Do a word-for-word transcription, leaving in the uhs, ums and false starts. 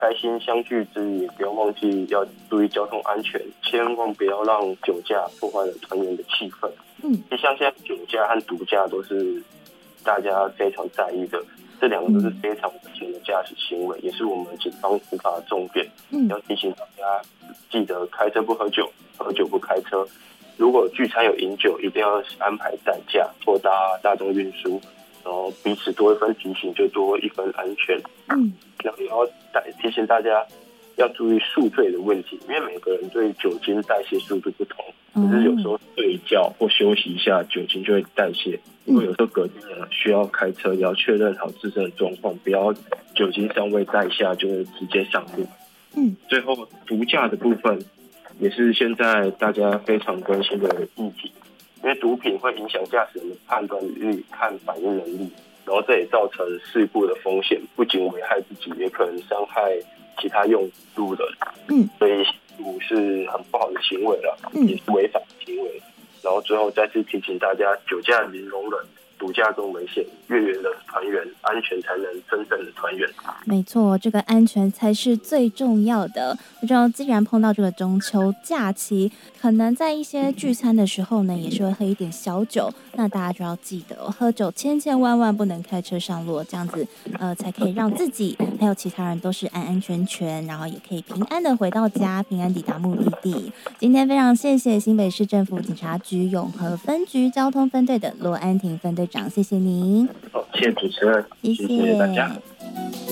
开心相聚之余，不要忘记要注意交通安全，千万不要让酒驾破坏了团圆的气氛。 嗯， 就像现在酒驾和毒驾都是大家非常在意的，这两个都是非常危险的驾驶行为，也是我们警方执法的重点。 嗯， 要提醒大家记得开车不喝酒，喝酒不开车。如果聚餐有饮酒，一定要安排代驾或搭大众运输。然后彼此多一分提醒，就多一分安全。 嗯， 然后也要提醒大家要注意宿醉的问题，因为每个人对酒精代谢速度不同，可是有时候睡觉或休息一下，酒精就会代谢。如果有时候隔天需要开车，也要确认好自身的状况，不要酒精尚未代谢就直接上路。 嗯， 最后毒驾的部分也是现在大家非常关心的议题。因为毒品会影响驾驶人的判断力和反应能力，然后这也造成事故的风险，不仅危害自己，也可能伤害其他用路人。 嗯， 所以毒是很不好的行为了， 嗯， 也是违法的行为。然后最后再次提醒大家，酒驾零容忍，毒驾更危险，月圆的团圆，安全才能真正的团圆。 没错，这个安全才是最重要的。我知道，既然碰到这个中秋假期，可能在一些聚餐的时候呢，也是会喝一点小酒。那大家就要记得，喝酒千千万万不能开车上路，这样子呃，才可以让自己还有其他人都是安安全全，然后也可以平安的回到家，平安抵达目的地。今天非常谢谢新北市政府警察局永和分局交通分队的罗安婷分队长，谢谢您。 好，谢谢主持人， 谢谢谢大家。